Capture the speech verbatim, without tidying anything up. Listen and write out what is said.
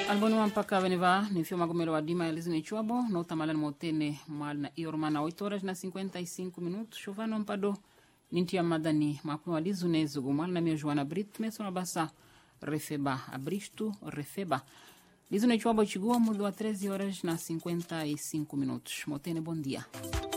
Albono mpaka veneva ni fio magomero wa dima elizi ni chuabo no tamalani motene mal na iormana oito horas na cinquenta e cinco minutos chovano mpado nintia madani mapu walizu nezu gumal na mio Joana Brito meso na basa refeba abristo refeba lizu ni chuabo chigua mudo a treze horas na cinquenta e cinco minutos motene bom dia.